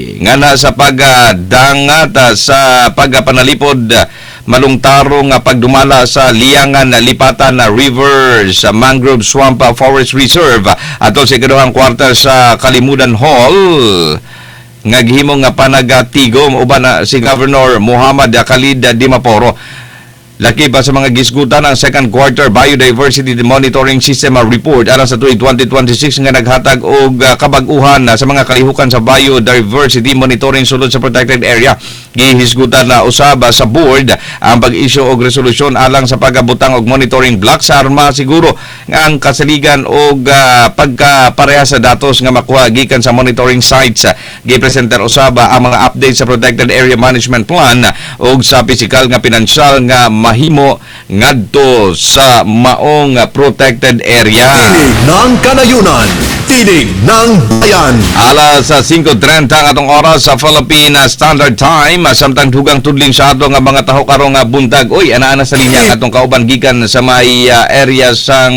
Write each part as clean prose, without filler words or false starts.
nga na sa pagdangat sa pagpanalipod malungtarong pagdumala sa liangan lipatan na river sa Mangrove Swamp Forest Reserve ato sa ikaduhang kwarta sa Kalimudan Hall nga gihimo nga panagatigom uban si Governor Muhammad Khalid Dimaporo. Laki pa sa mga gisgutan ang second quarter Biodiversity Monitoring System report alang sa tuig 2026 nga naghatag og kabag-uhan sa mga kalihukan sa biodiversity monitoring sulod sa protected area. Gihisgutan na usab sa board ang pag-issue og resolusyon alang sa pagabutang og monitoring blocks arma siguro nga ang kasaligan og pagkapareha sa datos nga makuha gikan sa monitoring sites. Gipresenter usab ang mga update sa protected area management plan og sa pisikal nga pinansyal nga mahimo ngadto sa maong protected area. Tinig ng kanayunan, tinig ng bayan. Alas sa 5:30 ang atong oras sa Philippine Standard Time, samtang dugang tudling sa ato nga mga taho karong buntag. Uy, ana sa linya atong kauban gikan sa may area sang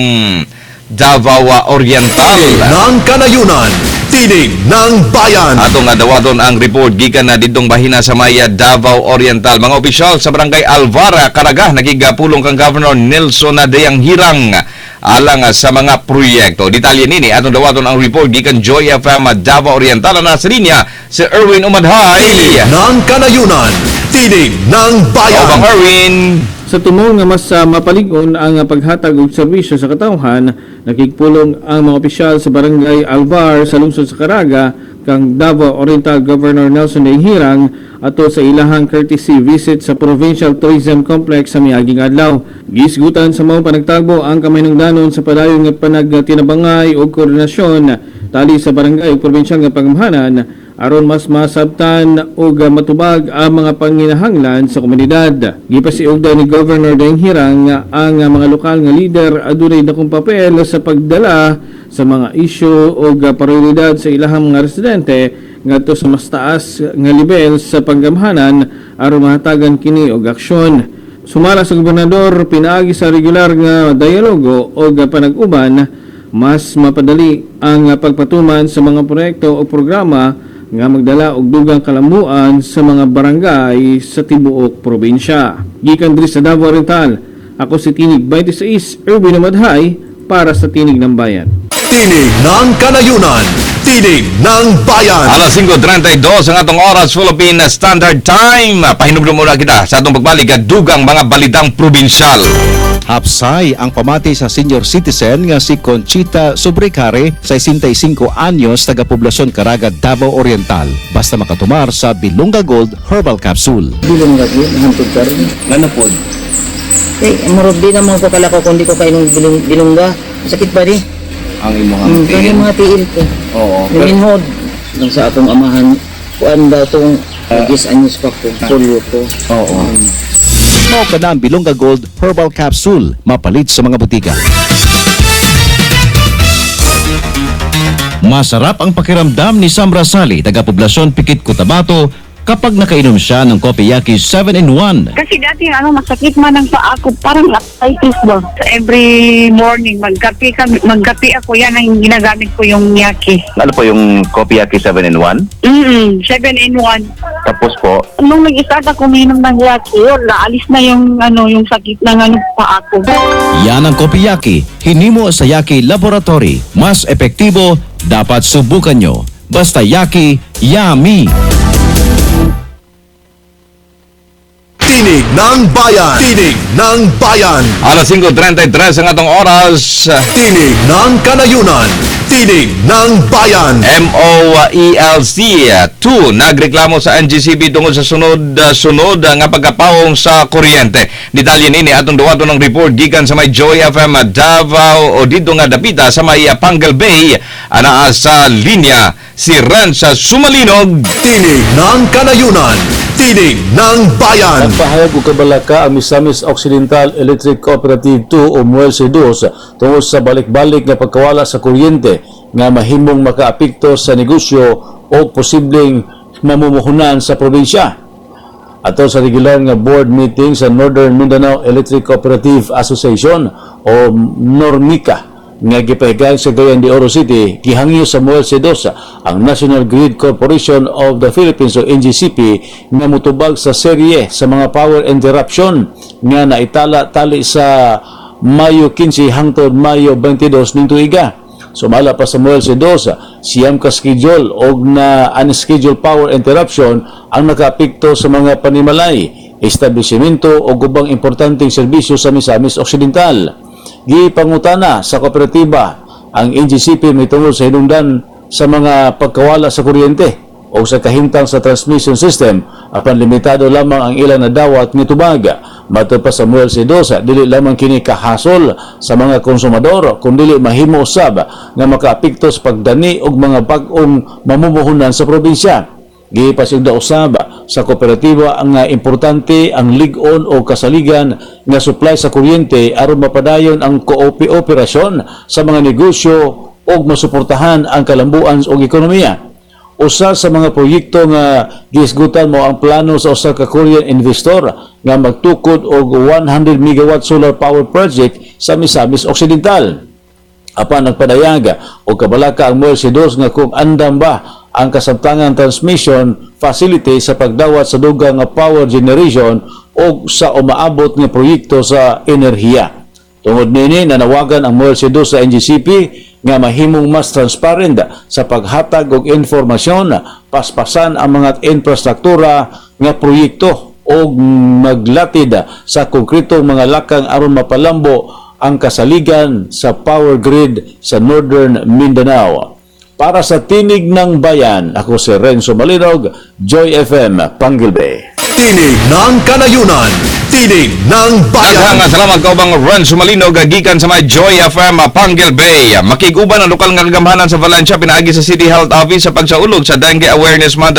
Davao Oriental. Tinig ng kanayunan, tinig ng bayan. Atong dawaton ang report gikan na didtong bahina sa maya Davao Oriental. Mga opisyal sa Barangay Alvara, Karagah, nagigapulong kang Governor Nelson Dayang Hirang alang sa mga proyekto. Detalye nini atong dawaton ang report gikan Joy FM Davao Oriental na sa linya si Erwin Umadhay. Tinig ng kanayunan, tinig ng bayan. Bang Erwin. Sa tumong nga mas mapaligon ang paghatag og serbisyo sa katawhan, nakigpulong ang mga opisyal sa Barangay Alvar sa lungsod sa Caraga kang Davao Oriental Governor Nelson Dayang Hirang ato sa ilahang courtesy visit sa Provincial Tourism Complex sa miaging adlaw. Gisgutan sa mga panagtagbo ang kamayunungdanon sa padayon nga panagtinabangay og koordinasyon tali sa barangay ug probinsyal nga pagamhanan aron mas masabtan og matubag ang mga panginahanglan sa komunidad. Gipasiugda ni Governor Dayang Hirang ang mga lokal nga leader adunay dakong papel sa pagdala sa mga isyu o prioridad sa ilahang mga residente ngadto sa mas taas nga level sa panggamhanan aron mahatagan kini og aksyon. Sumala sa gobernador pinaagi sa regular nga dialogo o panag-uban mas mapadali ang pagpatuman sa mga proyekto o programa nga magdala og dugang kalamuan sa mga barangay sa tibuok probinsya. Gikan diri sa Davao Oriental, ako si Tinig 26 Erwin Umadhay para sa Tinig ng Bayan. Tinig ng kanayunan, tinig ng bayan. Alas 5:32 ang atong oras Philippine Standard Time. Pahinumdum muna kita sa atong pagbalik at dugang mga balitang probinsyal. Hapsay ang pamati sa senior citizen nga si Conchita Subricare, 65 anyos, taga-poblasyon Caraga, Davao Oriental. Basta makatumar sa Bilunga Gold Herbal Capsule. Bilunga Gold, hantod ka rin. Ngana po? Eh, marod din naman ko kalako kung di ko kainong bilungga. Sakit ba di? Ang imong kaya mga tiil ko. Oo. Luminhod. Nang sa akong amahan, kuan daw itong 10 anyos pa ko, polio ko. Oo. Mao ka na ang Bilunga Gold Herbal Capsule, mapalit sa mga butika. Masarap ang pakiramdam ni Sam Rasali, taga-poblasyon Pikit, Cotabato, kapag nakainom siya ng Kopiyaki 7-in-1. Kasi dati masakit man ang paa ko, parang arthritis ba. Every morning magkape ako, yan ang ginagamit ko yung Yaki. Ano po yung Kopiyaki 7-in-1? 7-in-1. Tapos po? Nung nag-start ako uminom ng Yaki, naalis na yung sakit ng paa ko. Yan ang Kopiyaki, hinimo sa Yaki Laboratory. Mas epektibo, dapat subukan nyo. Basta Yaki, yummy! Tinig ng bayan, tinig ng bayan. Alas 5:33 ang atong oras. Tinig ng kanayunan, tinig ng bayan. MOELC 2 nagreklamo sa NGCB tungod sa sunod nga pagkapawong sa kuryente. Detalye nini atong duwaton ng report gikan sa may Joy FM Davao o dito nga dapita sa may Pangal Bay anaa sa linya si Ransa Sumalinog. Tinig ng kanayunan, tinig ng bayan. Nagpahayag og kabalaka ang Misamis Occidental Electric Cooperative 2 o MOELC 2 tungod sa balik-balik nga pagkawala sa kuryente nga mahimong makaapekto sa negosyo o posibleng mamumuhunan sa probinsya. Ato sa regular nga board meeting sa Northern Mindanao Electric Cooperative Association o NORMICA, nga gipahigayon sa Cagayan de Oro City gihangyo sa Samuel Sedosa ang National Grid Corporation of the Philippines o NGCP nga mutubag sa serye sa mga power interruption nga naitala tali sa Mayo 15 hangtod Mayo 22 ning tuiga. Sumala pa Samuel Sedosa, siyam ka schedule o na unscheduled power interruption ang nakaapekto sa mga panimalay, establishmento o gubang importanteng serbisyo sa Misamis Occidental. Gipangutana sa kooperatiba ang NGCP may tungkol sa hinungdan sa mga pagkawala sa kuryente o sa kahintang sa transmission system apan limitado lamang ang ilang nadawat ni tubag. Matod pa Samuel Sedosa, dili lamang kini kahasol sa mga konsumador kundi mahimo usab nga makaapekto sa pagdani og mga bag-ong mamumuhunan sa probinsya. Gipasigda usab sa kooperatiba ang importante ang lig-on o kasaligan nga supply sa kuryente aron mapadayon ang kooperasyon sa mga negosyo o masuportahan ang kalambuan og ekonomiya. Usa sa mga proyekto nga gihisgutan mo ang plano sa usa ka Korean investor nga magtukod og 100 megawatt solar power project sa Misamis Occidental. Apan nagpadayag o kabalaka ang Mercedes nga kung andam ba ang kasamtangan transmission facility sa pagdawat sa dugang nga power generation o sa umaabot nga proyekto sa enerhiya. Tungod nini nanawagan ang Mercedes sa NGCP nga mahimong mas transparent sa paghatag og informasyon, paspasan ang mga infrastruktura nga proyekto o maglatid sa konkretong mga lakang aron mapalambo ang kasaligan sa power grid sa Northern Mindanao. Para sa Tinig ng Bayan, ako si Renzo Malinog, Joy FM, Panggilbe. Tinig ng Kanayunan, Tinig ng Bayan. Daghang salamat kaubang Renzo Malinog gikan sa may Joy FM Panggil Bay. Makiguban ang lokal nga kagamhanan sa Valencia pinaagi sa City Health Office sa pagsaulog sa Dengue Awareness Month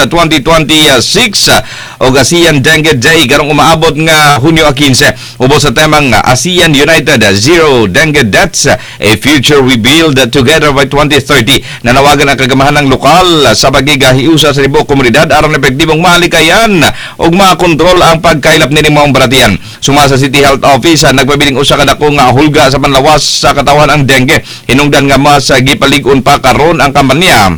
2026 o ASEAN Dengue Day karong umaabot nga Hunyo 15. Ubos sa temang ASEAN United Zero Dengue Deaths, a future we build together by 2030. Nanawagan ang kagamahanang lokal sa pagigahiusa sa libong komunidad aron epektibong malikayan ug makontrol ang pagkailap ni mga baratian. Suma sa City Health Office, nagpabiling usa ka dako nga hulga sa panlawas sa katawan ang dengue. Hinungdan nga mas gipalig-on pa karon ang kampanya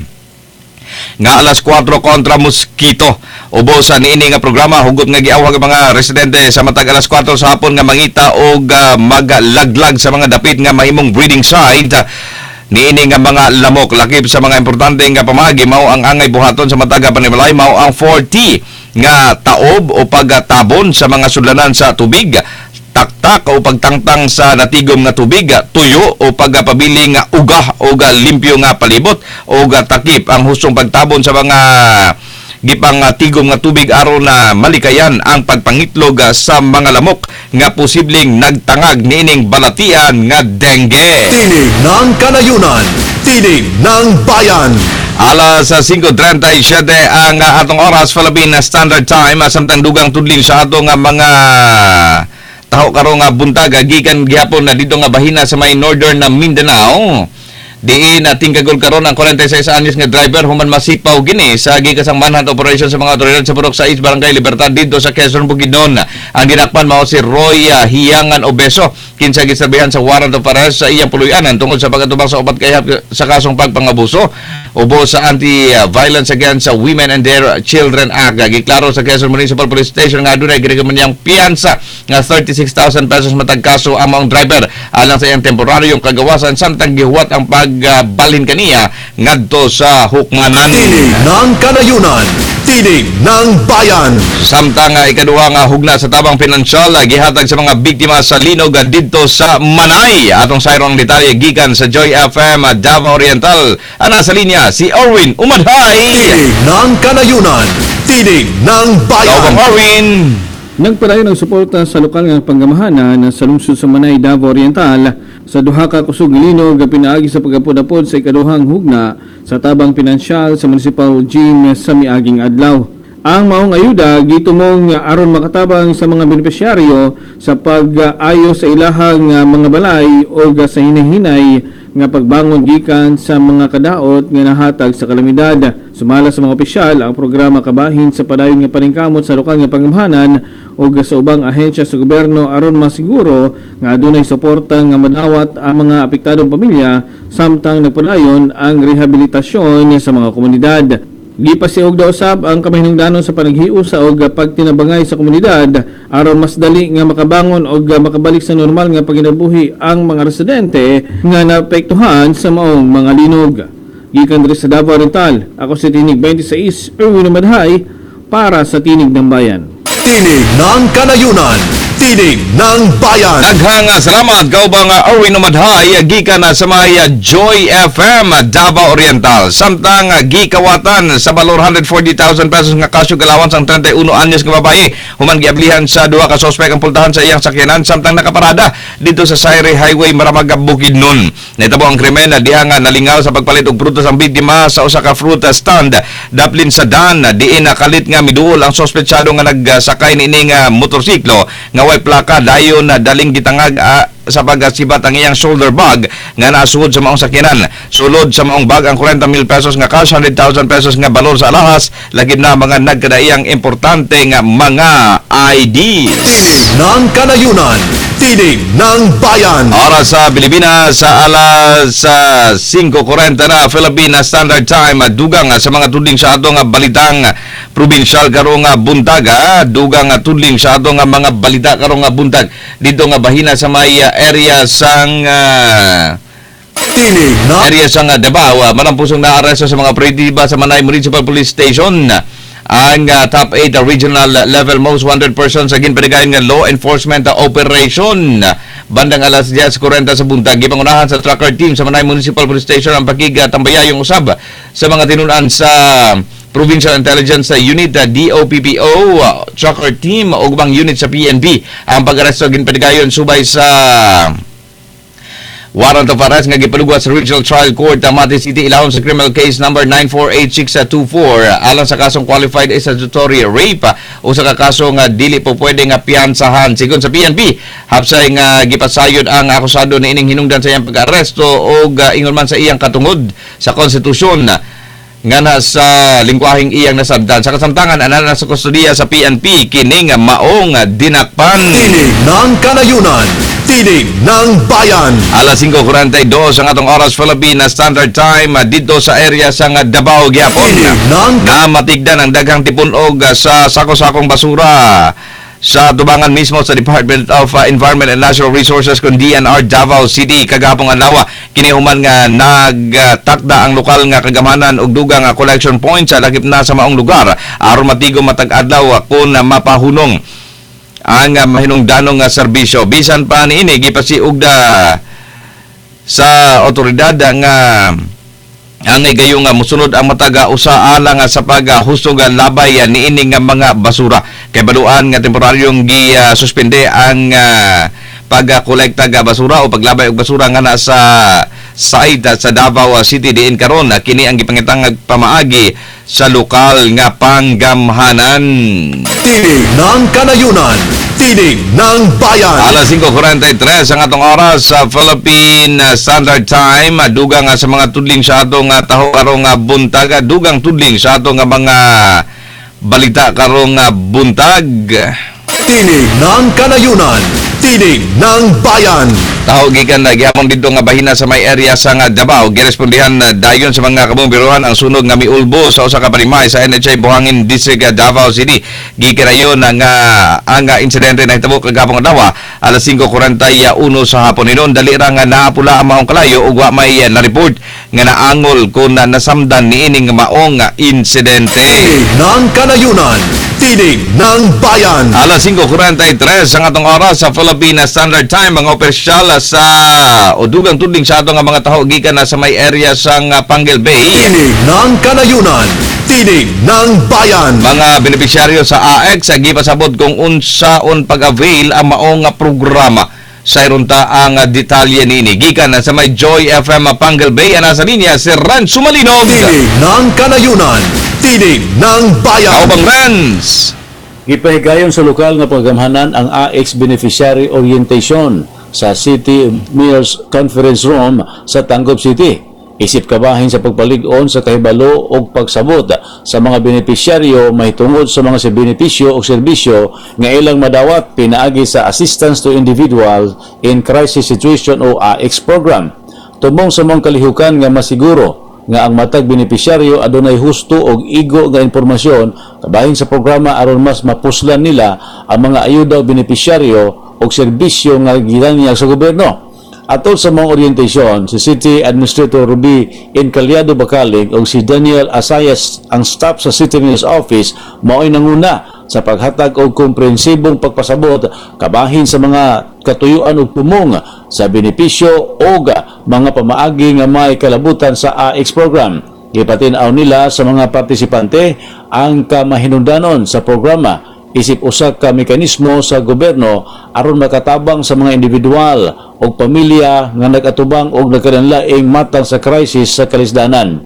nga alas 4 kontra mosquito. Ubos sa niini nga programa hugot nga giawhag ang mga residente sa matag alas 4 sa hapon nga mangita og maglaglag sa mga dapit nga mahimong breeding site. Niini nga mga lamok lakip sa mga importante nga pamagi mao ang angay buhaton sa mataga panimalay mao ang 40 nga taob o pagtabon sa mga sudlanan sa tubig, taktak o pagtangtang sa natigom nga tubig, tuyo o pagpabili nga ugah o limpyo nga palibot o takip ang husong pagtabon sa mga gipang tigom nga tubig aron na malikayan ang pagpangitlog sa mga lamok nga posibleng nagtangag niining balatian nga dengue. Tinig ng Kanayunan, Tinig ng Bayan. Alas 5:37 ang atong oras Philippine Standard Time samtang dugang tudling sa ato nga mga taho karon nga buntag gikan gihapon na dito nga bahina sa may Northern na Mindanao. Diin ating kagol karon ang 46 anyos nga driver human masipaw gini sa gikasang manhunt operation sa mga otoridad sa Purok 6 Barangay Libertad dito sa Quezon Bukidnon. Ang dinakpan mao si Roy Hiyangan Obeso kinsa gisabihan sa warrant of arrest sa iyang puluyanan tungod sa pagkatubang sa upat kayap sa kasong pagpangabuso ubo sa Anti-Violence Against Women and Their Children Act. Giklaro sa Quezon Municipal Police Station nga adunay girekomendang piyansa nga 36,000 pesos matag kaso ang mga driver alang sa iyang temporaryong kagawasan samtang gihuwat ang pagbalhin kaniya ngadto sa hukmanan. Tinig ng Kanayunan, Tinig ng Bayan. Samtang ikaduha nga hugna sa tabang pinansyal gihatag sa mga biktima sa linog didto sa Manay. Atong sayrong detalye gikan sa Joy FM Davao Oriental. Ana sa linya si Orwin Umadhay. Tinig ng Kanayunan, Tinig ng Bayan. Ikaw Orwin. Nagpadayon ng suporta sa lokal nga panggamahanan sa lungsod sa Manay, Davao Oriental sa duha ka kusog linog nga pinaagi sa pagapod-apod sa ikaduhang hugna sa tabang pinansyal sa municipal gym sa miaging adlaw. Ang maong ayuda gitumong aron makatabang sa mga benepisyaryo sa pag-ayo sa ilahang mga balay o sa hinahinay nga pagbangon gikan sa mga kadaot nga nahatag sa kalamidad. Sumala sa mga opisyal ang programa kabahin sa padayon nga paningkamot sa lokal nga pangamhanan o sa ubang ahensya sa gobyerno aron masiguro nga adunay suporta nga madawat ang mga apektadong pamilya samtang nagpadayon ang rehabilitasyon sa mga komunidad. Gipasiog daw usab ang kamahinungdanon sa panaghiusa og pagtinabangay sa komunidad aron mas dali nga makabangon og makabalik sa normal nga pagkinabuhi ang mga residente nga naapektuhan sa maong mga linog. Gikan diri sa Davao Oriental, ako si Tinig 26 Erwin Madhay para sa Tinig ng Bayan. Tinig ng Kanayunan, Tinig ng Bayan. Daghang salamat kaubang Erwin Umadhay gikan sa may Joy FM Davao Oriental. Samtang gikawatan sa balor 140,000 pesos nga kasyog allowance ang 31 anyos nga babae. Human giablihan sa duha ka suspek ang pultahan sa iyang sakyanan samtang nakaparada dito sa Sayre Highway Maramag Bukidnon. Nahitabo ang krimen na diha nga nalingaw sa pagpalit og prutas ang biktima sa usa ka fruit stand daplin sa Dan diin nakalit nga miduol ang sospetsado nga nagsakay niining motorsiklo nga way plaka dayon na daling gitangag sa pagasibat ang iyang shoulder bag nga nasuod sa maong sakyanan. Sulod sa maong bag ang 40,000 pesos nga cash, 100,000 pesos nga balor sa alahas, lagib na mga nagkadaiyang importante nga mga IDs. Tinig ng Kanayunan, Tinig ng Bayan. Oras sa Pilipinas sa alas 5:40 na Philippine Standard Time. Dugang sa mga tudling sa ato nga balitang probinsyal karong buntag. Dugang tudling sa ato nga mga balita karong buntag dito nga bahina sa may area sang Tinig ng area sang Davao. Malampusong naaresto sa mga operatiba sa Manay Municipal Police Station ang top 8 regional level most wanted persons sa ginpanigayon nga law enforcement operation. Bandang alas 10:40 sa buntag, gipangunahan sa tracker team sa Manay Municipal Police Station ang pagkigatambaya yung usab sa mga tinunan sa Provincial Intelligence Unit, DOPPO, tracker team o ubang unit sa PNP. Ang pag-aresto ginpanigayon subay sa warrant of arrest nga gipalugat sa Regional Trial Court Mati City ilawom sa criminal case number 948624 alang sa kasong qualified statutory rape o sa kaso nga dili po pwede nga piyansahan. Sigon sa PNP, hapsay nga gipasayod ang akusado na ining hinungdan sa iyang pag-aresto o ingon man sa iyang katungod sa konstitusyon nga nasa lingwaheng iyang nasabdan. Sa kasamtangan, anana sa kustudiya sa PNP, kining maong dinakpan. Tinig ng Kanayunan, Tinig ng Bayan. Alas 5:42 ang atong oras Philippine Standard Time dito sa area sa Davao gyapon. Tinig ng Na matigdan ang daghang tipunog sa sako-sakong basura sa tubangan mismo sa Department of Environment and Natural Resources kun DNR Davao City kagahapon adlaw. Kini human nga nagtakda ang lokal nga kagamanan og dugang nga collection point sa lakip na sa maong lugar aron matigom matag adlaw kun mapahunong ang mahinungdanong nga serbisyo. Bisan pa niini gipasiugda sa otoridad nga ang gayong musunod ang mataga usa alang sa paghusog labay niini nga mga basura. Kay baluan nga temporaryong gi-suspende ang pagkolekta ga basura o paglabay og basura nga nasa site sa Davao City diin karon. Kini ang gipangitangag pamaagi sa lokal nga panggamhanan. Tinig ng Kanayunan, Tinig ng Bayan. Alas 5:43 ang atong oras sa Philippine Standard Time. Dugang sa mga tudling sa atong taho karong buntag. Dugang tudling sa atong mga balita karong buntag. Tinig ng Kanayunan, Tinig ng Bayan. Taho gikan na gyapon dito nga bahina sa may area sa Davao. Girespondihan dayon sa mga kabumbiruhan ang sunog nga miulbo sa usa ka panimay sa NHA Buhangin District Davao City. Gikirayon nga ang insidente na hitabo kagahapon adlaw alas 5:41 sa hapon. Inon dali ra nga naapula ang maong kalayo ug wa may na-report nga naangol kun nasamdan niining maong insidente. Tinig ng Kanayunan, Tinig ng Bayan. Alas 5:43 ang atong oras sa Philippine Standard Time. Mga opisyal sa dugang tudling sa atong mga taho gikan na sa may area sang Panguil Bay. Tinig ng Kanayunan, Tinig ng Bayan. Mga benepisyaryo sa AX gipasabot kung unsaon pag-avail ang maong programa. Sa irunta ang detalye niini gikan na sa may Joy FM Panguil Bay. Ana sa linya si Ran Sumalinog. Tinig ng Kanayunan, Tinig ng Bayan. Kaubang Rans. Gipahigayon sa lokal nga paggamhanan ang AX Beneficiary Orientation sa City Mayor's Conference Room sa Tangub City. Isip kabahin sa pagpalig-on sa kahibalo o pagsabot sa mga benepisyaryo mahitungod sa mga benepisyo o serbisyo nga ilang madawat pinaagi sa Assistance to Individuals in Crisis Situation o AICS program. Tumong sa mga kalihukan nga masiguro nga ang matag benepisyaryo adunay husto og igo nga impormasyon kabahin sa programa aron mas mapuslan nila ang mga ayuda o benepisyaryo o serbisyo nga ginanyag sa gobyerno. Atol sa mga orientasyon, si City Administrator Ruby Incaliado Bacalig o si Daniel Asayas ang staff sa City Mayor's Office mao'y nanguna sa paghatag og komprehensibong pagpasabot kabahin sa mga katuyuan ug tumong sa benepisyo o mga pamaagi nga may kalabutan sa AICS program. Gipatin-aw nila sa mga partisipante ang kamahinungdanon sa programa isip usa ka mekanismo sa gobyerno aron makatabang sa mga individual o pamilya nga nagatubang og nagkanlaing matang sa krisis sa kalisdanan.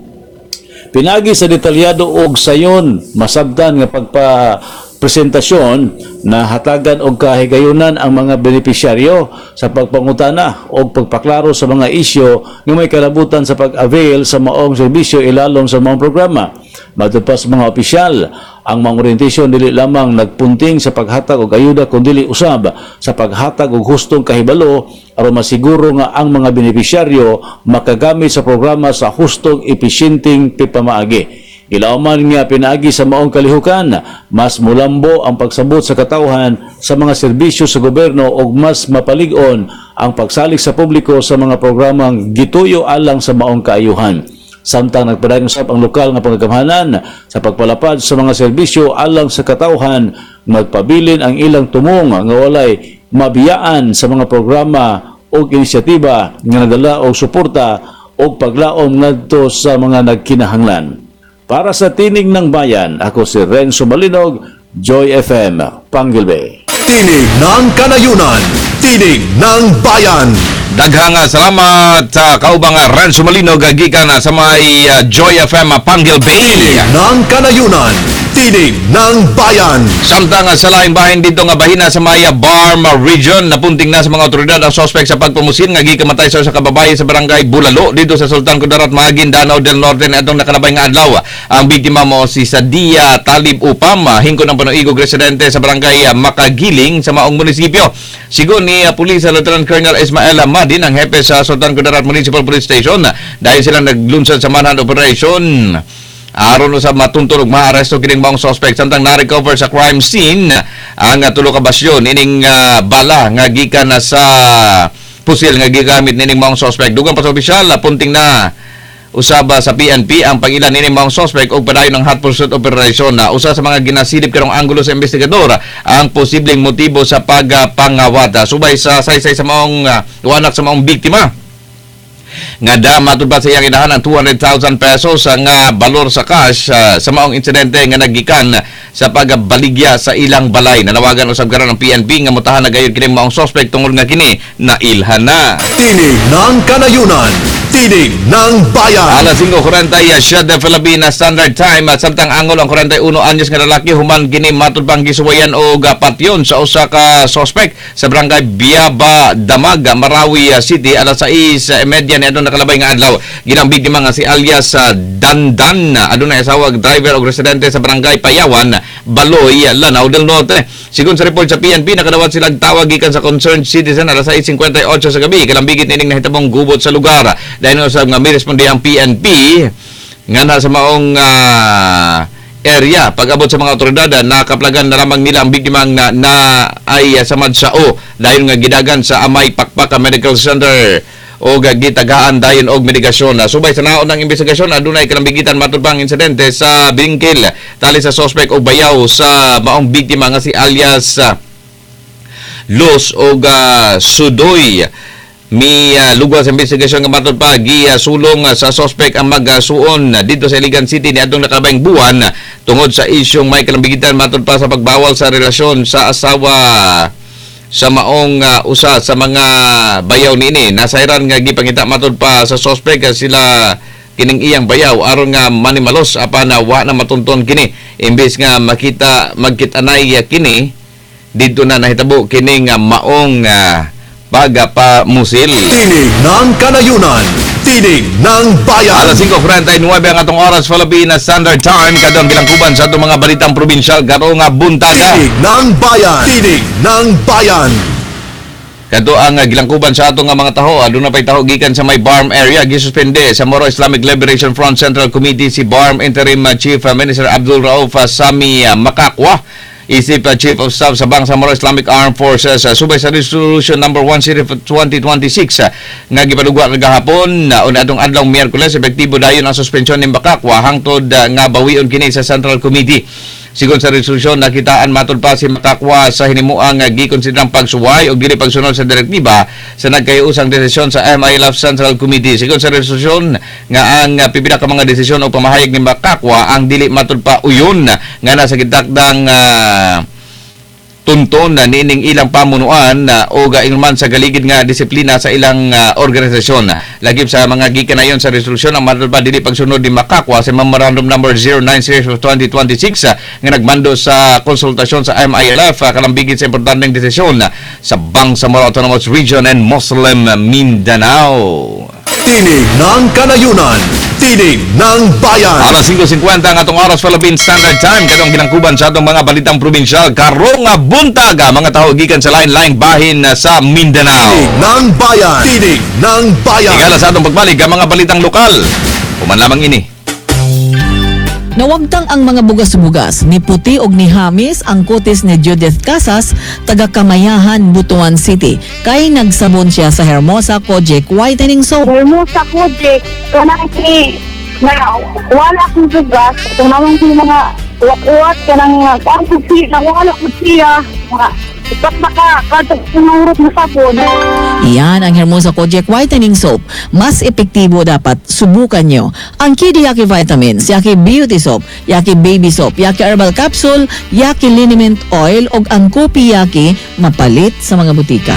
Pinagi sa detalyado og sayon masabdan nga pagpapresentasyon na hatagan og kahigayunan ang mga benepisyaryo sa pagpangutana o pagpaklaro sa mga isyu nga may kalabutan sa pag-avail sa maong serbisyo ilalom sa mga programa. Matod pa sa mga opisyal, ang mga orientasyon dili lamang nagpunting sa paghatag og ayuda kundi usab sa paghatag og hustong kahibalo aron masiguro nga ang mga benepisyaryo makagamit sa programa sa hustong episyenteng pipamaagi. Ilauman nga pinaagi sa maong kalihukan, mas mulambo ang pagsabot sa katawhan sa mga serbisyo sa gobyerno ug mas mapalig-on ang pagsalik sa publiko sa mga programang gituyo alang sa maong kaayuhan. Samtang nagpadayon usab ang lokal nga pangagamahanan sa pagpalapad sa mga serbisyo alang sa katawhan, magpabilin ang ilang tumong nga walay mabiyaan sa mga programa o inisyatiba nga nadala og suporta o paglaom ngadto sa mga nagkinahanglan. Para sa Tinig ng Bayan, ako si Renzo Malinog, Joy FM, Panggilbe. Tinig ng Kanayunan, Tinig ng Bayan. Daghang salamat sa kaubang Renzo Malinog gikan sa may Joy FM Panggil Bay. Tinig ng Kanayunan, Tinig ng Bayan. Samtang sa laing bahin dito nga bahina sa may Barm Region, napunting na sa mga otoridad ang suspect sa pagpamusin nga gikamatay sa kababayan sa barangay Bulalo dito sa Sultan Kudarat, Magin, Danao del Norte na itong nakalabay nga adlaw. Ang biktima mo si Sadia Talib Upam, hingkod ng panuigog residente sa barangay Makagiling sa maong munisipyo. Sigon ni Pulis Lieutenant Colonel Ismael Madin, ang hepe sa Sultan Kudarat Municipal Police Station, dahil sila naglunsad sa manhunt operation aron sa matuntun og maaresto kining maong suspect. Samtang na-recover sa crime scene ang tulo ka basyon ining bala nga gikan sa pusil nga gigamit nining maong suspect. Dugang pa sa opisyal, punting na usaba sa PNP ang pangilan nining maong suspect og padayon ng hot pursuit operation. Usa sa mga ginasilip karong anggulo sa investigador ang posibleng motibo sa pagpangawat. Subay sa saysay sa maong wanak sa maong biktima nga matod pa sa iyang inahan ang 200,000 pesos nga balor sa cash sa maong insidente nga nagikan sa pagbaligya sa ilang balay. Nanawagan usab karon ang PNP nga mutahan na gayud kini maong suspect tungod nga kini nailhan na. Tinig ng Kanayunan, Tinig ng Bayan. Alas 5:40 de Philippines Standard Time at samtang angol ang 41 anyos nga lalaki human kini matud pang gisuwayan og patyon sa usa ka suspect sa barangay Biaba Damag, Marawi City alas 6:30 ni adtong nakalabay nga adlaw. Ginang biktima nga si alias Dandan, adunay asawa driver og residente sa barangay Payawan, Baloy, Lanao del Norte. Sigon sa report sa PNP, nakadawat silang tawag gikan sa concerned citizen alas 6:58 sa gabi. Kalambigit nining nahitabong gubot sa lugar. Dahil usab nga may responde ang PNP nga na sa maong area. Pag-abot sa mga otoridad, nakaplagan na lamang nila ang biktima na ay samad sa o dahil nga gidagan sa Amay Pakpak Medical Center o gitagaan dayon og medikasyon. Subay sa naon ng investigasyon, adunay kalambigitan matud pang insidente sa Bingkil tali sa suspect og bayaw sa maong biktima nga si alias Los og Sudoy. Lugwa sa investigasyon nga matud pa sulong sa suspect ang magsuon dito sa Iligan City ni adtong nakabayng buwan tungod sa isyong may kalambigitan matud pa sa pagbawal sa relasyon sa asawa sa maong usa sa mga bayaw niini. Nasayran nga gipangita matud pa sa suspect sila kining iyang bayaw aron nga manimalos apan wa na matunton kini. Imbes nga magkitanay kini dito na nahitabo kining maong pagpamusil. Tinig ng Kanayunan, Tinig ng Bayan. Alas 5:49 ang atong oras Philippine Standard Time kadong gilangkuban sa atong mga balitang probinsyal karong buntaga. Tinig ng Bayan, Tinig ng Bayan. Kadto ang gilangkuban sa atong mga taho, aduna pay taho gikan sa may BARM area gisuspende sa Moro Islamic Liberation Front Central Committee si BARM Interim Chief Minister Abdul Rauf Sami Makakwa. Isip Chief of Staff sa Bangsa Moro Islamic Armed Forces subay sa Resolution number 1 Series of 2026 nga gipadugwa kagahapon una atong adlaw Miyerkules epektibo dayon ang suspensyon ni Makakwa hangtod nga bawion kini sa Central Committee. Sigon sa resolusyon, nakitaan matod pa si Makakwa sa hinimuang gikonsiderang pagsuway o dili pagsunod sa direktiba sa nagkayusang desisyon sa MILF Central Committee. Sigon sa resolusyon, nga ang pipila ka mga desisyon o pamahayag ni Makakwa ang dili matod pa uyon nga nasa gitakdang tunton na nining ilang pamunuan o gaingman sa galigid nga disiplina sa ilang organisasyon. Lagip sa mga gikanayon sa resolusyon ang matod pa dili pagsunod ni Makakwa sa Memorandum number 09 Series of 2026 nga nagmando sa konsultasyon sa MILF kalambigit sa importanteng desisyon sa Bangsa Moro Autonomous Region and Muslim Mindanao. Tinig ng Kanayunan, Tinig ng Bayan. Alas 5:50 ang atong oras Philippine Standard Time kadong ginangkuban sa atong mga balitang probinsyal karong buntaga mga tawo gikan sa lain-laing bahin sa Mindanao. Tinig ng Bayan, Tinig ng Bayan. Tingala sa atong pagbalik ang mga balitang lokal. Human lamang ini. Nawagtang ang mga bugas-bugas ni Puti og ni Hamis ang kutis ni Judith Casas taga Kamayahan, Butuan City kay nagsabon siya sa Hermosa Kojic Whitening Soap. Hermosa Kojic, kanang si na wala akong dugas, kung naman ko mga uwat-uwat, kanang parang kutsiya, wala kutsiya, mga ipat baka, kadang sinurot na sabon. Iyan ang Hermosa Kojic Whitening Soap. Mas epektibo dapat subukan nyo. Ang Kidi Yaki Vitamins, Yaki Beauty Soap, Yaki Baby Soap, Yaki Herbal Capsule, Yaki Liniment Oil ug ang Kopi Yaki mapalit sa mga butika.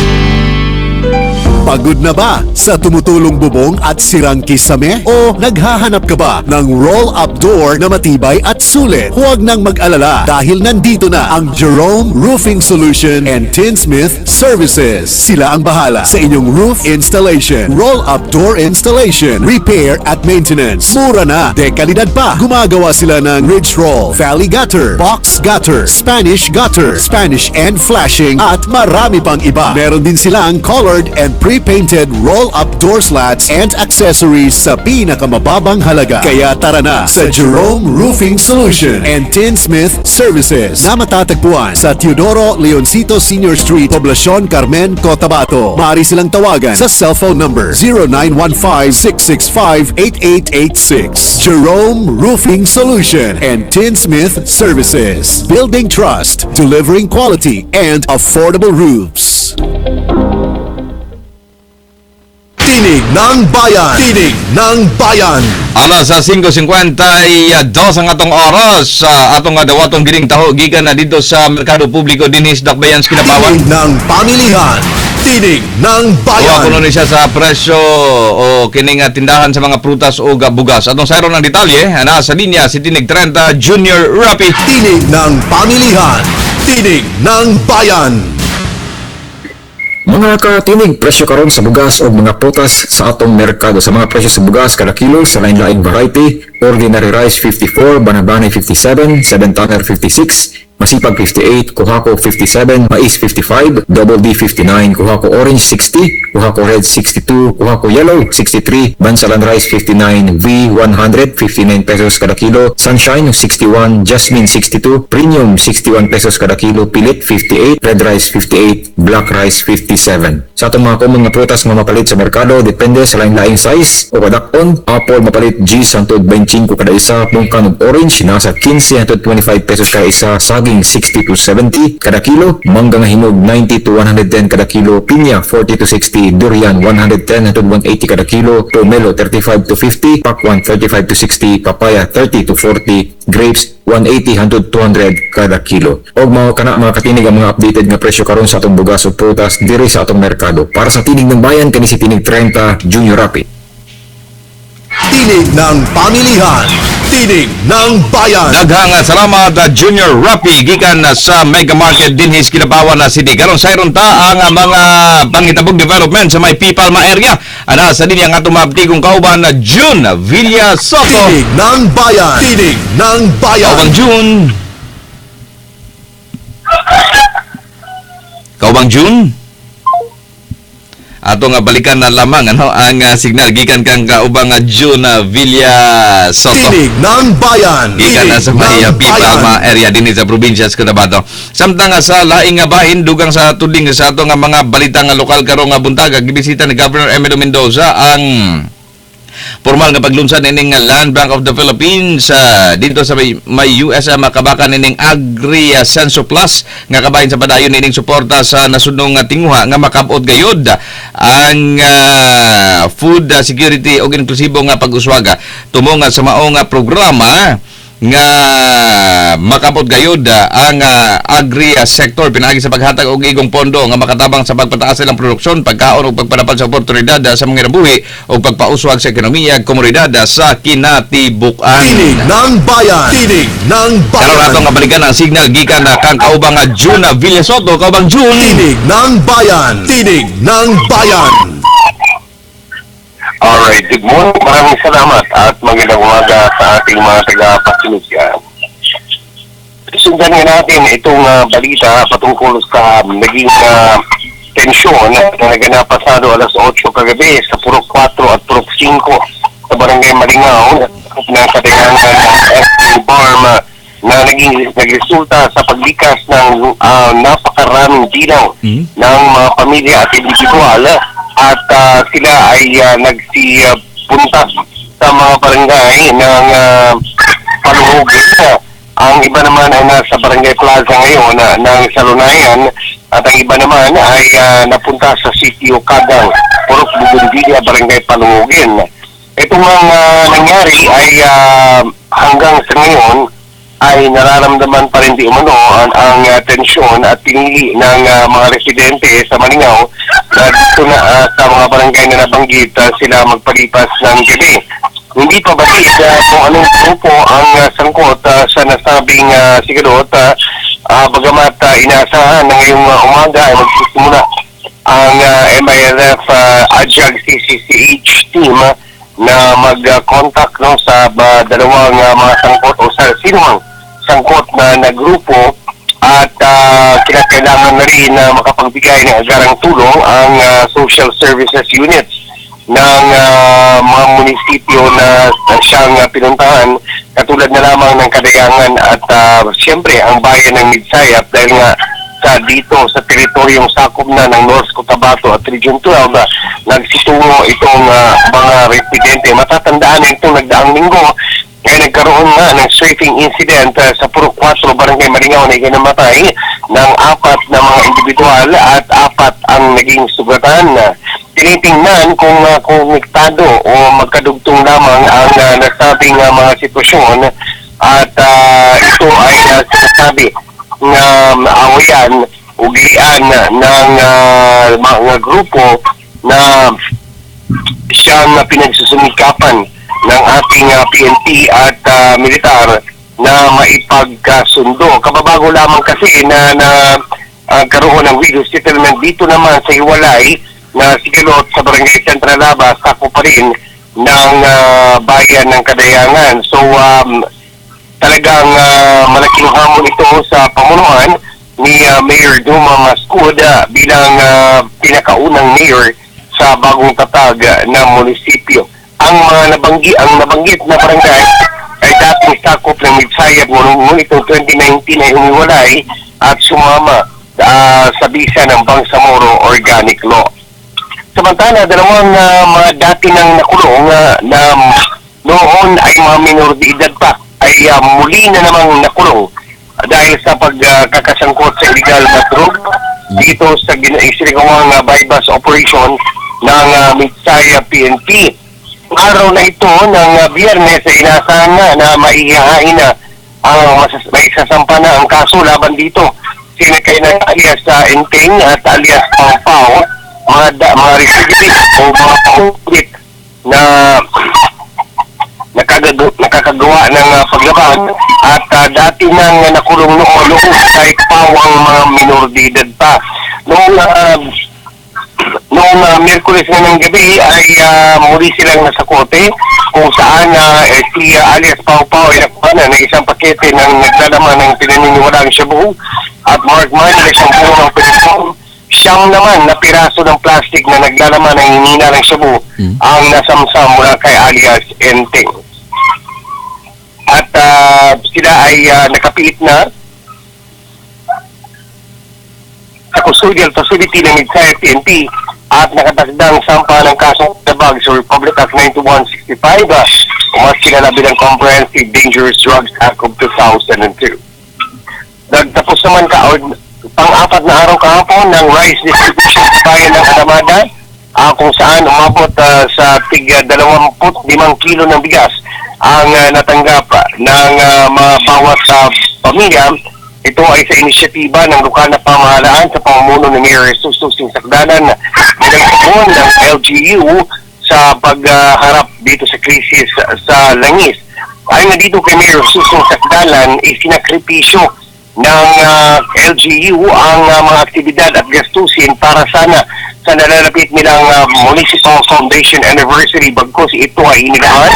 Pagod na ba sa tumutulong bubong at sirang kisame? O naghahanap ka ba ng roll-up door na matibay at sulit? Huwag nang mag-alala dahil nandito na ang Jerome Roofing Solution and Tinsmith Services. Sila ang bahala sa inyong roof installation, roll-up door installation, repair at maintenance. Mura na, dekalidad pa. Gumagawa sila ng ridge roll, valley gutter, box gutter, Spanish gutter, Spanish and flashing at marami pang iba. Meron din silang colored and pre-painted roll-up door slats and accessories sa pinakamababang halaga. Kaya tara na sa Jerome Roofing Solution and Tinsmith Services na matatagpuan sa Teodoro Leoncito Senior Street, Poblacion Carmen, Cotabato. Maaari silang tawagan sa cellphone number 0915-665-8886. Jerome Roofing Solution and Tinsmith Services. Building trust, delivering quality and affordable roofs. Tinig ng Bayan, Tinig ng Bayan. Alas sa 5:52 ang atong oras sa atong dawaton gining taho gikan na dito sa Merkado Publiko dinhi sa Dakbayan Kinabawan. Tinig ng Pamilihan, Tinig ng Kuha Bayan. kuno ni siya sa presyo o kining tindahan sa mga prutas o bugas. Atong sayron ng detalye ana sa linya si Tinig 30 Junior Rapi. Tinig ng Pamilihan, Tinig ng Bayan. Mga katinig, presyo karon sa bugas o mga prutas sa atong merkado. Sa mga presyo sa bugas kada kilo sa lain-laing variety: ordinary rice 54, banabani 57, 7-tonner 56, masipag 58, kuhako 57, mais 55, double D 59, kuhako orange 60, kuhako red 62, kuhako yellow 63, bansalan rice 59, V 100, 59 pesos kada kilo, sunshine 61, jasmine 62, premium 61 pesos kada kilo, pilit 58, red rice 58, black rice 57. Sa atong mga common nga prutas nga mapalit sa merkado, depende sa lain-laing size o kadakon. Apple mapalit G 125 kada isa, pungkan ug orange nasa 15 hangtod 25 pesos kada isa, saging 60 to 70 kada kilo, mangga nga hinog 90 to 110 kada kilo, pinya 40 to 60, durian 110 hangtod 180 kada kilo, pomelo 35 to 50, pakwan 35 to 60, papaya 30 to 40, grapes 180 hangtod 200 kada kilo. Og mao kana mga katinig ang mga updated nga presyo karon sa atong bugas ug prutas diri sa atong merkado. Para sa Tinig ng Bayan kani si Tinig 30 Junior Rapi. Tinig ng pamilihan. Tinig ng bayan. Daghang salamat Junior Rapi gikan sa Mega Market dinhis Kinabawan na City. Karon sayron ta ang mga pangitabog development sa may Pipalma area. Ana sa dinya nga tumabti kung kauban na June Villa Soto. Tinig ng bayan. Tinig ng bayan. Kaubang June. Kaubang June. Ato nga balikan na lamang ang signal gikan kang kaubang June Villa Soto. Tinig ng bayan. Gikan na sa may Pipalma area din sa probinsya sa Cotabato. Samtang sa laing nga bahin dugang sa tuding sa ato nga mga balita nga lokal karong nga buntag gibisita ni Governor Emedo Mendoza ang formal nga paglunsad nining Land Bank of the Philippines dito sa may US makabakan nining Agri Censo Plus nga kabahin sa padayon nining suporta sa nasudnong nga tinguha nga makabot gayod ang food security o inklusibo nga pag-uswaga tumong sa mao nga programa nga makabot gayod ang agri sector pinaagi sa paghatag og igong pondo nga makatabang sa pagpataas silang produksyon, pagkaon ug pagpadapat sa oportunidad sa mga nabuhi ug pagpauswag sa ekonomiya ug komunidad sa kinatibukan. Tinig ng bayan. Tinig ng bayan. Karon ato nga balikan ang signal gikan kang kaubang June Villa Soto, kaubang June. Tinig ng bayan. Tinig ng bayan. Alright, good morning. Maraming salamat at magandang umaga sa ating mga taga-pakinig. Sundan nga natin itong balita patungkol sa naging tensyon na naganap pasado alas 8 kagabi sa Purok 4 at Purok 5 sa Barangay Malingaw na kadayangan ng FP Farm na nagresulta sa paglikas ng napakaraming bilang ng mga pamilya at individual at sila ay nagsipunta sa mga barangay ng Paluhogan. Ang iba naman ay nasa Barangay Plaza ngayon ng Salunayan at ang iba naman ay napunta sa Sitio Kagang, Purok Bugundilla, Barangay Paluhogan. Ito nga nangyari ay hanggang sa ngayon ay nararamdaman pa rin di umano ang tensyon at pinili ng mga residente sa Malingaw na dito na sa mga barangay na nabanggit sila magpalipas ng gabi. Hindi pa batid kung anong grupo ang sangkot sa nasabing sigalot bagamat inaasahan na ngayong umaga ay magsisimula ang MILF AJAG CCCH team na mag-contact sa dalawang mga sangkot o sa sinumang sangkot na grupo at kinakailangan na rin na makapagbigay ng agarang tulong ang social services units ng mga munisipyo na siyang pinuntahan katulad na lamang ng Kadayangan at siyempre ang bayan ng Midsayap dahil nga sa dito sa teritoryong sakop na ng North Cotabato at Region 12 nagsitungo itong mga residente. Matatandaan na itong nagdaang linggo ay nagkaroon nga ng strafing incident sa Purok 4 Barangay Malingaw na ikinamatay ng 4 na mga individual at 4 ang naging sugatan. Tinitingnan kung konektado o magkadugtong lamang ang nasabing mga sitwasyon at ito ay sinasabi na awayan o gilian ng mga grupo na siyang pinagsusumikapan ng ating PNP at militar na maipagkasundo. Kababago lamang kasi na karoon ng video settlement dito naman sa Hiwalay na sigalot sa Barangay Central Laba, sako pa rin ng bayan ng Kadayangan. So talagang malaking hamon ito sa pamunuan ni Mayor Duma Mascud bilang pinakaunang mayor sa bagong tatag ng munisipyo. Ang nabanggit na barangay ay dating sakop ng Midsayap ngunit itong 2019 ay humiwalay at sumama sa bisa ng Bangsamoro Organic Law. Samantala, dalawang mga dati nang nakulong na noon ay mga minor de edad pa ay muli na namang nakulong dahil sa pagkakasangkot sa illegal na drug dito sa isinagawang bypass operation ng Midsayap PNP. Araw na ito ng Biyernes ay inasahan na maihahain na ang maisasampa na ang kaso laban dito. Sina kay na alias Enteng at alias Pau mga residents o mga paulit na nakakagawa ng paglabag at dati nang nakulong noon kahit pa ang mga minor de edad pa. Noong Miyerkules na ng gabi ay muli silang nasakote kung saan si alias Pau Pau ay nakuha ng isang pakete ng naglalaman ng pinaniniwalaang shabu at Mark Manila siyang buo ng pinitong. Siyam naman na piraso ng plastic na naglalaman ng hinina ng shabu ang nasamsam mula kay alias Enteng. At sila ay nakapiit na sa custodial facility ng Midsaya PNP at nakatagdang sampa ng kasong labag sa Republic Act 9165 mas kilala bilang Comprehensive Dangerous Drugs Act of 2002. Nagtapos naman pang-apat na araw kahapon ng rice distribution sa bayan ng Alamada kung saan umabot sa tig 25 kilo ng bigas ang natanggap ng mga bawat pamilya. Ito ay sa inisyatiba ng lokal na pamahalaan sa pamumuno ni Mayor Jesus Susing Sakdalan bilang sabon ng LGU sa pagharap dito sa krisis sa langis. Ayon na dito kay Mayor Susing Sakdalan, isinakripisyo ng LGU ang mga aktibidad at gastusin para sana sa nalalapit nilang Municipal Foundation Anniversary bagkos ito ay inilaan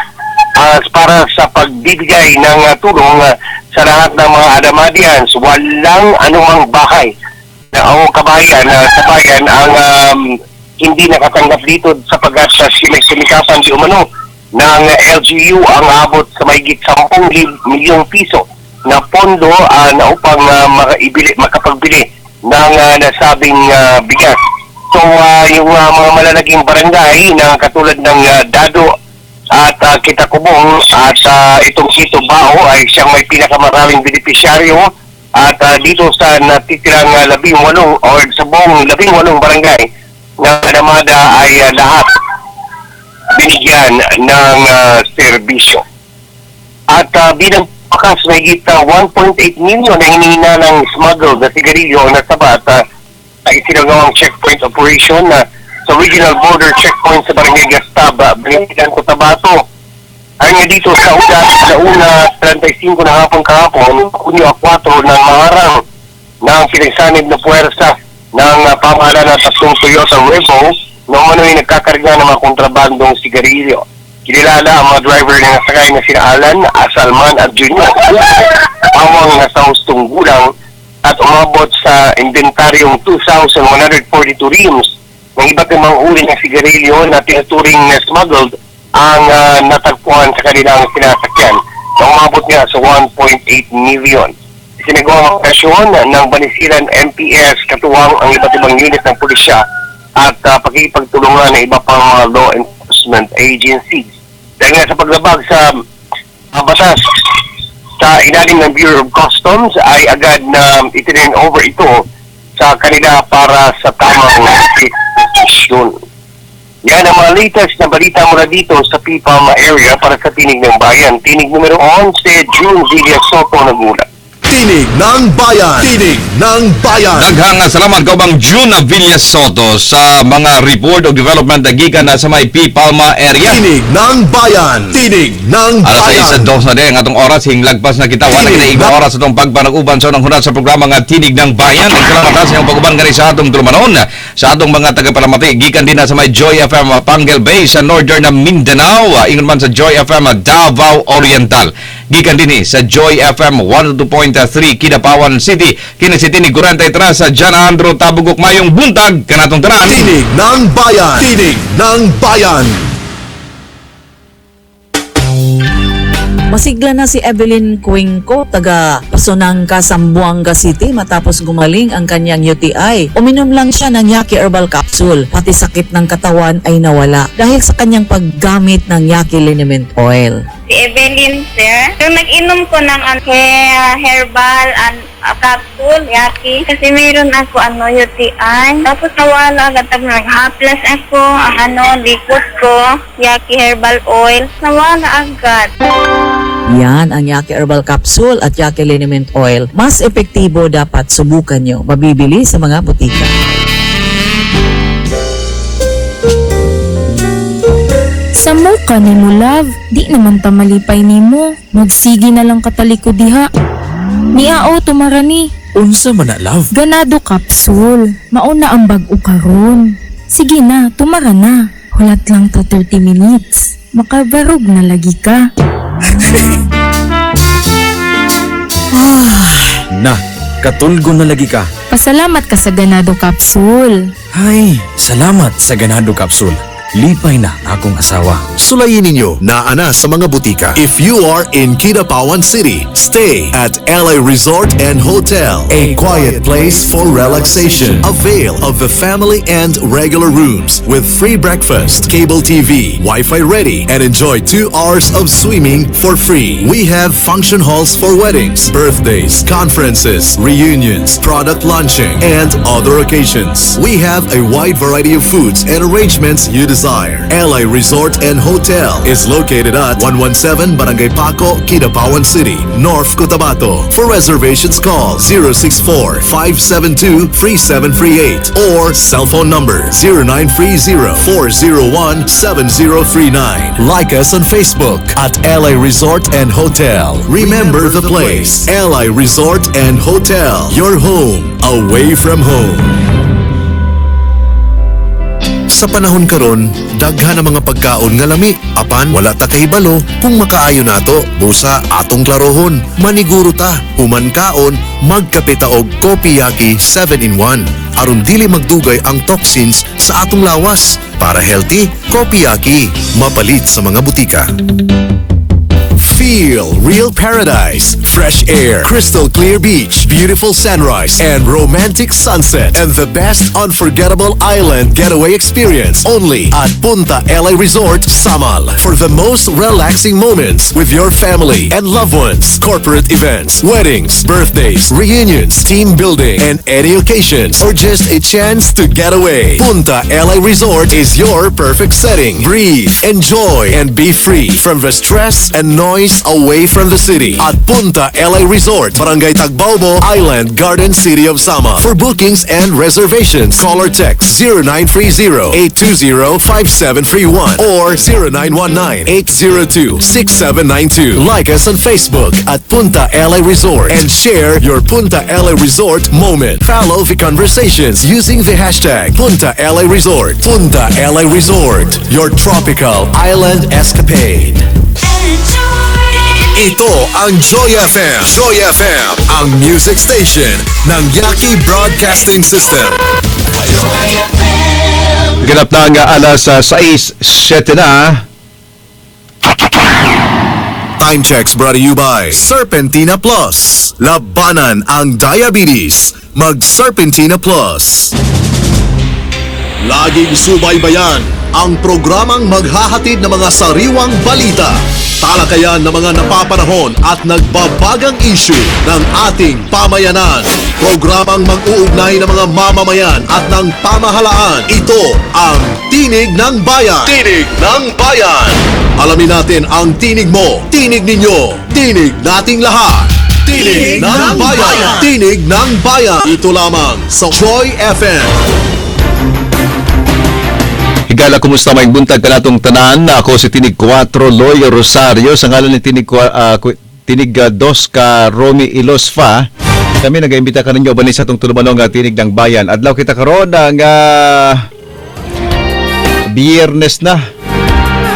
para sa pagbibigay ng tulong sa lahat ng mga Adamadians. Walang anumang bahay o kabayan sa bayan ang hindi nakatanggap dito sapagkat sinikapan di umano ng LGU ang abot sa mahigit 10 milyong piso na pondo na upang makapagbili ng nasabing bigas. So yung mga malalaging barangay na katulad ng Dado at Kitakubong at itong Sito Bao ay siyang may pinakamaraming benepisyaryo at dito sa natitirang 18 o sa buong 18 barangay na Alamada ay lahat binigyan ng serbisyo. At bilang pakas may higit 1.8 million na hinihina ng smuggled na sigarilyo na sabat ay isinagawang checkpoint operation na sa Regional Border Checkpoint sa Barangay Gastab, Binigan, Cotabato. Ayon nga dito sa una 35 na hapon kahapon, Hunyo 4 ng maharang ng pinagsanib na puwersa ng pamahalaan ng 3 Toyota Revo na umano'y nagkakarga ng mga kontrabandong sigarilyo. Kinilala ang mga driver na nasakay na sina Alan, Salman at Junior. Awang nasa hustong gulang at umabot sa inventaryong 2,142 reams ng iba't ibang uri ng sigarilyo na tinuturing na smuggled ang natagpuan sa kanilang sinasakyan na umabot nga sa 1.8 million. Isinagawa ang operasyon ng Banisilan MPS katuwang ang iba't ibang unit ng pulisya at pakikipagtulungan ng iba pang mga law enforcement agencies. Dahil nga sa paglabag sa batas sa ilalim ng Bureau of Customs ay agad na itinurn over ito sa kanila para sa tamang institusyon. Yan ang mga latest na balita mula dito sa Pipama area para sa Tinig ng Bayan. Tinig numero 11, June Villa Soto nagmula. Tinig ng Bayan! Tinig ng Bayan! Daghang salamat kaubang June Villa Soto sa mga report o development na gikan na sa may Pipalma area. Tinig ng Bayan! Tinig ng Alas Bayan! 6:02 na din atong oras hinglagpas na kita wala kita iba oras atong pagpanag-uban sa unang hunat sa programa nga Tinig ng Bayan. Ang kalamatan sa iyong pag-uban gani sa atong tulumanon sa atong mga tagapalamati gikan din na sa may Joy FM Pangal Bay sa northern na Mindanao, ingon man sa Joy FM Davao Oriental. Gikan din sa Joy FM 102.3 Kidapawan City. Kini si Tinig 43 sa Jan Andro Tabugok mayong buntag kanatong tanan. Tinig ng Bayan! Tinig ng Bayan! Masigla na si Evelyn Cuenco, taga Pasonangka, Zamboanga City matapos gumaling ang kanyang UTI. Uminom lang siya ng Yaki Herbal Capsule, pati sakit ng katawan ay nawala dahil sa kanyang paggamit ng Yaki Liniment Oil. Si Evelyn, sir, yung nag-inom ko ng herbal and capsule, Yaki, kasi mayroon ako UTI. Tapos nawala agad, nag-haplas ako, likod ko, Yaki Herbal Oil, nawala agad. Yan ang Yaki Herbal Capsule at Yaki Liniment Oil. Mas epektibo, dapat subukan nyo. Mabibili sa mga butika. Sa Sa mo ka ni mo, love. Di naman ta malipay ni mo. Magsigi na lang kataliko diha. Niao tumarani. Unsa man na, love? Ganado capsule. Mauna ang bag-o karon. Sige na, tumara na. Hulat lang ta 30 minutes. Makabarog na lagi ka. Na, katulgo na lagi ka. Pasalamat ka sa Ganado capsule. Ay, salamat sa Ganado Capsule. Lipay na akong asawa. Sulayin ninyo na ana sa mga butika. If you are in Kidapawan City, stay at LA Resort and Hotel, a quiet place for relaxation. Avail of the family and regular rooms with free breakfast, cable TV, Wi-Fi ready, and enjoy 2 hours of swimming for free. We have function halls for weddings, birthdays, conferences, reunions, product launching, and other occasions. We have a wide variety of foods and arrangements you desire. LA Resort and Hotel is located at 117 Barangay Paco, Kidapawan City, North Cotabato. For reservations, call 064-572-3738 or cell phone number 0930-401-7039. Like us on Facebook at LA Resort and Hotel. Remember the place, LA Resort and Hotel. Your home away from home. Sa panahon karon, daghan ang mga pagkaon nga lami. Apan wala ta kay balo kung makaayo nato. Busa atong klarohon, maniguro ta. Human kaon, magkape ta og Kopiyaki 7-in-1. Aron dili magdugay ang toxins sa atong lawas. Para healthy, Kopiyaki, mapalit sa mga butika. Feel real paradise, fresh air, crystal clear beach, beautiful sunrise, and romantic sunset, and the best unforgettable island getaway experience only at Punta LA Resort, Samal. For the most relaxing moments with your family and loved ones, corporate events, weddings, birthdays, reunions, team building, and any occasions, or just a chance to get away. Punta LA Resort is your perfect setting. Breathe, enjoy, and be free from the stress and noise away from the city at Punta LA Resort, Barangay Tagbaobo Island, Garden City of Sama. For bookings and reservations, call or text 0930-820-5731 or 0919-802-6792. Like us on Facebook at Punta LA Resort and share your Punta LA Resort moment. Follow the conversations using the hashtag Punta LA Resort. Punta LA Resort, your tropical island escapade. Ito ang Joy FM. Joy FM, ang music station ng Yaki Broadcasting System. Ganap na nga alas 6:07 na. Time checks brought to you by Serpentina Plus. Labanan ang diabetes. Mag-Serpentina Plus. Laging subaybayan ang programang maghahatid ng mga sariwang balita, talakayan ng mga napapanahon at nagbabagang issue ng ating pamayanan. Programang mag-uugnay ng mga mamamayan at ng pamahalaan. Ito ang Tinig ng Bayan. Tinig ng Bayan. Alamin natin ang tinig mo, tinig ninyo, tinig nating lahat. Tinig ng Bayan. Tinig ng Bayan. Ito lamang sa Joy FM. Higala, kumusta may buntag ka natong tanan? Ako si Tinig 4 Loy Rosario. Sa ngalan ni Tinig 2 ka Romy Ilosfa. Kami nag-imbita ka ninyo banis sa itong tulumanong Tinig ng Bayan. Adlaw kita karon ang Biyernes na.